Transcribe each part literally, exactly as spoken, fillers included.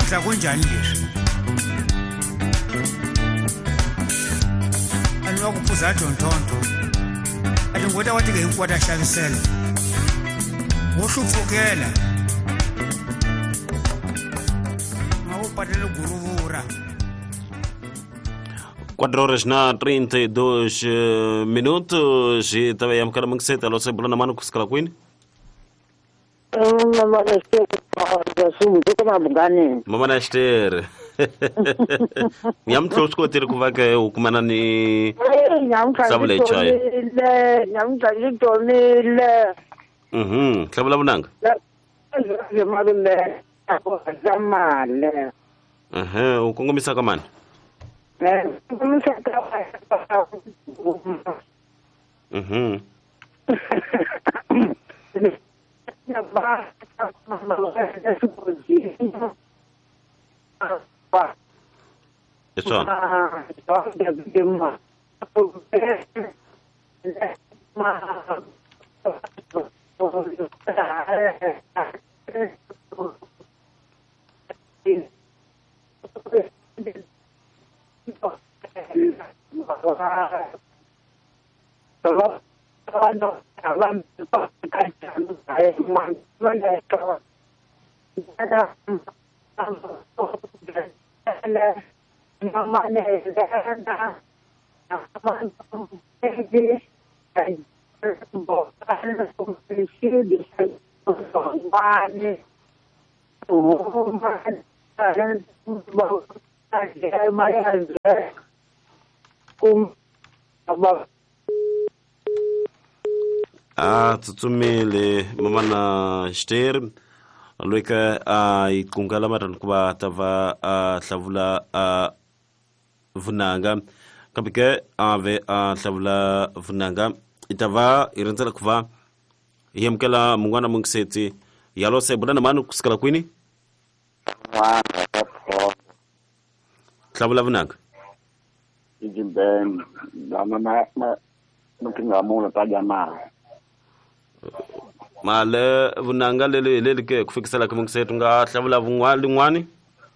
namuhla kunjani leswi anokuphuza ntontonto ati ngota wathi ke inkwata shavisela uhlupfukela ngawupatela guruvura quatro horas na trinta e dois minutos e também é um cara muito cedo, ela se na mano com os calacuini. Mama Esther, Mama Esther. Nyam tlos ko tir ku va ke u kumana ni sabule chai. Nyam tsaji tonile. Mhm, kabla bunanga. Ya madule ako zamale. Aha, u kongomisa kamani. Eh, kongomisa ka. Mhm. Ya ba, mama, eso pues. Isso. Ah, só de uma. Mama neza mama Ah, tutumile mama na Esther loika a ikungala maran kuba tava a hlavula a vunanga kapike ave a hlavula vunanga itava irentsela kuva yemkela mungwana mungiseti yalo se bulana manu kusikala kwini hlavula vunanga ijimben dama na na nukinga mona tajana male vunanga lele lele ke kufikisela ke mungiseti nga hlavula vungwali ngwani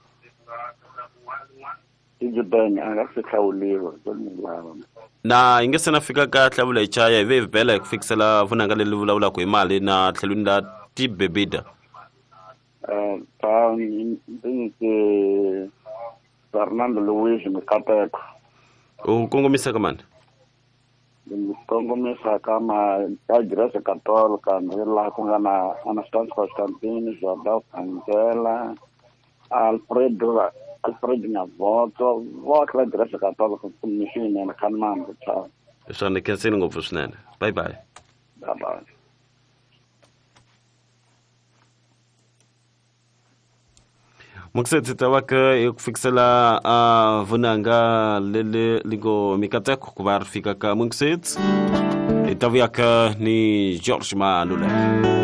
ijimben anga sikhawuliwa zonilwa na ingesena fika ka hlavula ichaya ive vela kufikisela vunanga lele vulavula ku imali na tlhelwini la tibebida eh ta ndinke Fernando Luis Mkapeko ukongomisa kamani Kongomisa kama Igreja Católica nila kungana Anastasio Constantino, Jordão Angela, Alfredo Alfredo Navoto, voto da Igreja Católica com mexendo na canal, tchau. Só não quer ser um gosto nele. Bye bye. Bye bye. Mukset tawaka yokufixela a vunanga lele ligo mikateko kubar fika ka mukset itavyaka ni George Malula.